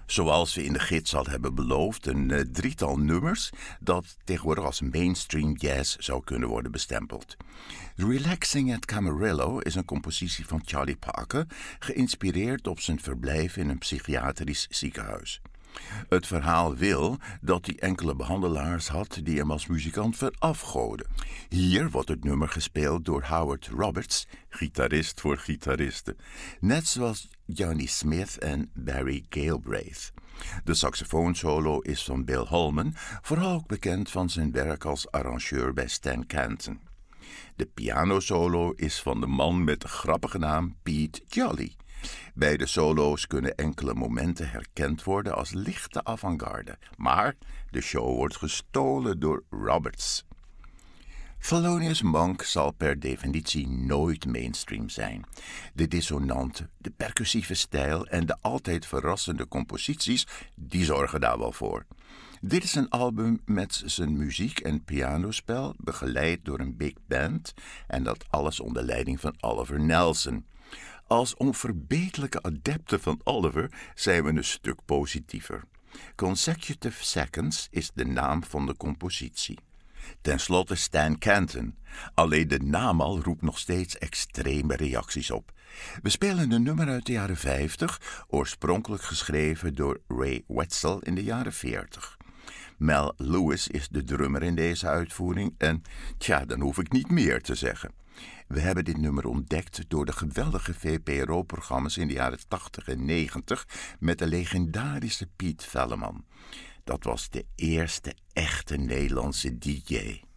Zoals we in de gids al hebben beloofd, een drietal nummers dat tegenwoordig als mainstream jazz zou kunnen worden bestempeld. Relaxing at Camarillo is een compositie van Charlie Parker, geïnspireerd op zijn verblijf in een psychiatrisch ziekenhuis. Het verhaal wil dat hij enkele behandelaars had die hem als muzikant verafgoden. Hier wordt het nummer gespeeld door Howard Roberts, gitarist voor gitaristen, net zoals Johnny Smith en Barry Galbraith. De saxofoonsolo is van Bill Holman, vooral ook bekend van zijn werk als arrangeur bij Stan Kenton. De pianosolo is van de man met de grappige naam Pete Jolly. Beide solo's kunnen enkele momenten herkend worden als lichte avant-garde, maar de show wordt gestolen door Roberts. Thelonious Monk zal per definitie nooit mainstream zijn. De dissonante, de percussieve stijl en de altijd verrassende composities, die zorgen daar wel voor. Dit is een album met zijn muziek en pianospel, begeleid door een big band, en dat alles onder leiding van Oliver Nelson. Als onverbeterlijke adepten van Oliver zijn we een stuk positiever. Consecutive Seconds is de naam van de compositie. Ten slotte Stan Kenton. Alleen de naam al roept nog steeds extreme reacties op. We spelen een nummer uit de jaren 50, oorspronkelijk geschreven door Ray Wetzel in de jaren 40. Mel Lewis is de drummer in deze uitvoering en dan hoef ik niet meer te zeggen. We hebben dit nummer ontdekt door de geweldige VPRO-programma's in de jaren 80 en 90 met de legendarische Piet Velleman. Dat was de eerste echte Nederlandse DJ.